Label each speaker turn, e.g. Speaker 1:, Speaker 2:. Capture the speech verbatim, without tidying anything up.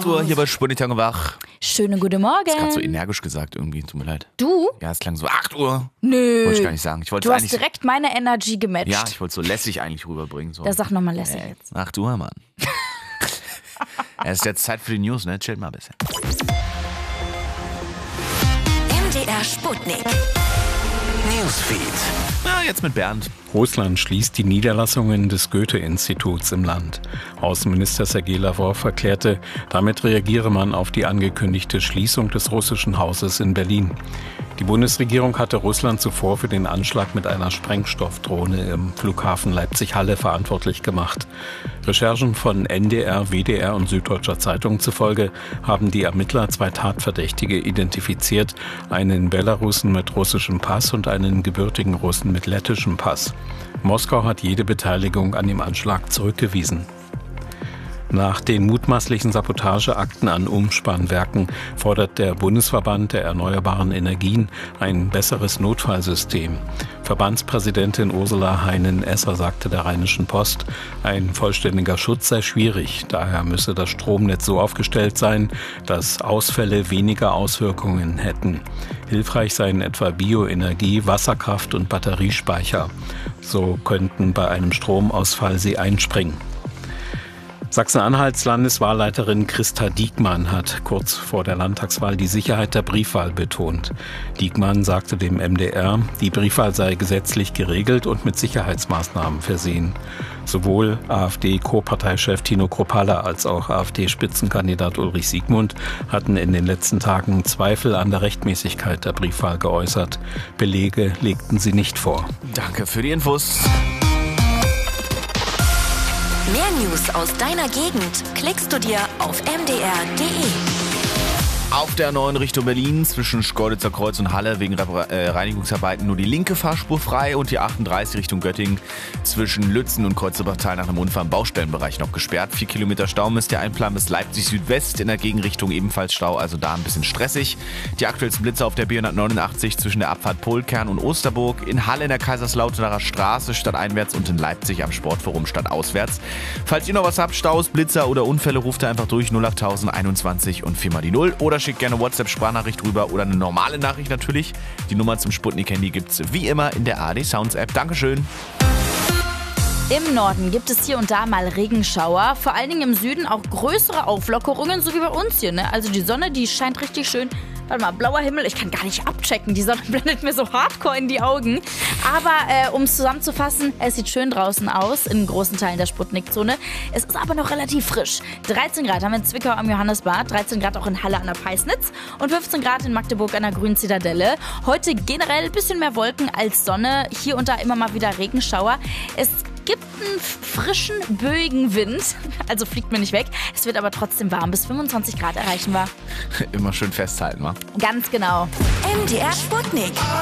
Speaker 1: acht Uhr hier bei Sputnik Tag und Wach.
Speaker 2: Schönen guten Morgen.
Speaker 1: Das ist gerade so energisch gesagt irgendwie, tut mir leid.
Speaker 2: Du?
Speaker 1: Ja, es klang so acht Uhr.
Speaker 2: Nö.
Speaker 1: Wollte ich gar nicht sagen. Ich wollte
Speaker 2: Du
Speaker 1: es
Speaker 2: hast
Speaker 1: eigentlich,
Speaker 2: direkt meine Energy gematcht.
Speaker 1: ja, ich wollte es so lässig eigentlich rüberbringen. So.
Speaker 2: Da sag nochmal lässig
Speaker 1: Äh,
Speaker 2: jetzt.
Speaker 1: acht Uhr, Mann. Es ist jetzt Zeit für die News, ne? Chill mal ein bisschen.
Speaker 3: M D R Sputnik. Newsfeed.
Speaker 1: Ja, jetzt mit Bernd.
Speaker 4: Russland schließt die Niederlassungen des Goethe-Instituts im Land. Außenminister Sergei Lavrov erklärte, damit reagiere man auf die angekündigte Schließung des russischen Hauses in Berlin. Die Bundesregierung hatte Russland zuvor für den Anschlag mit einer Sprengstoffdrohne im Flughafen Leipzig-Halle verantwortlich gemacht. Recherchen von N D R, W D R und Süddeutscher Zeitung zufolge haben die Ermittler zwei Tatverdächtige identifiziert, einen Belarussen mit russischem Pass und einen gebürtigen Russen mit lettischem Pass. Moskau hat jede Beteiligung an dem Anschlag zurückgewiesen. Nach den mutmaßlichen Sabotageakten an Umspannwerken fordert der Bundesverband der erneuerbaren Energien ein besseres Notfallsystem. Verbandspräsidentin Ursula Heinen-Esser sagte der Rheinischen Post, ein vollständiger Schutz sei schwierig. Daher müsse das Stromnetz so aufgestellt sein, dass Ausfälle weniger Auswirkungen hätten. Hilfreich seien etwa Bioenergie, Wasserkraft und Batteriespeicher. So könnten bei einem Stromausfall sie einspringen. Sachsen-Anhalts Landeswahlleiterin Christa Diekmann hat kurz vor der Landtagswahl die Sicherheit der Briefwahl betont. Diekmann sagte dem M D R, die Briefwahl sei gesetzlich geregelt und mit Sicherheitsmaßnahmen versehen. Sowohl AfD-Co-Parteichef Tino Kruppalla als auch AfD-Spitzenkandidat Ulrich Siegmund hatten in den letzten Tagen Zweifel an der Rechtmäßigkeit der Briefwahl geäußert. Belege legten sie nicht vor.
Speaker 1: Danke für die Infos.
Speaker 3: Mehr News aus deiner Gegend klickst du dir auf m d r punkt d e.
Speaker 1: Auf der neuen Richtung Berlin zwischen Schkeuditzer Kreuz und Halle wegen Repar- äh, Reinigungsarbeiten nur die linke Fahrspur frei und die achtunddreißig Richtung Göttingen zwischen Lützen und Kreuzerbachtal nach einem Unfall im Baustellenbereich noch gesperrt. Vier Kilometer Stau müsst ihr einplanen bis Leipzig Südwest, in der Gegenrichtung ebenfalls Stau, also da ein bisschen stressig. Die aktuellsten Blitze auf der B hundertneunundachtzig zwischen der Abfahrt Polkern und Osterburg, in Halle in der Kaiserslauterer Straße stadteinwärts und in Leipzig am Sportforum stadtauswärts. Falls ihr noch was habt, Staus, Blitzer oder Unfälle, ruft ihr einfach durch null acht null null einundzwanzig und viermal die null oder schickt gerne WhatsApp-Sprachnachricht rüber oder eine normale Nachricht natürlich. Die Nummer zum Sputnik-Handy gibt's wie immer in der A R D Sounds App. Dankeschön.
Speaker 2: Im Norden gibt es hier und da mal Regenschauer, vor allen Dingen im Süden auch größere Auflockerungen, so wie bei uns hier. Ne? Also die Sonne, die scheint richtig schön. Warte mal, blauer Himmel, ich kann gar nicht abchecken. Die Sonne blendet mir so hardcore in die Augen. Aber äh, um es zusammenzufassen, es sieht schön draußen aus, in großen Teilen der Sputnik-Zone. Es ist aber noch relativ frisch. dreizehn Grad haben wir in Zwickau am Johannesbad, dreizehn Grad auch in Halle an der Peisnitz und fünfzehn Grad in Magdeburg an der Grünen Zitadelle. Heute generell ein bisschen mehr Wolken als Sonne, hier und da immer mal wieder Regenschauer. Es gibt einen frischen, böigen Wind, also fliegt mir nicht weg. Es wird aber trotzdem warm, bis fünfundzwanzig Grad erreichen wir.
Speaker 1: Immer schön festhalten, wa?
Speaker 2: Ganz genau.
Speaker 3: M D R Sputnik.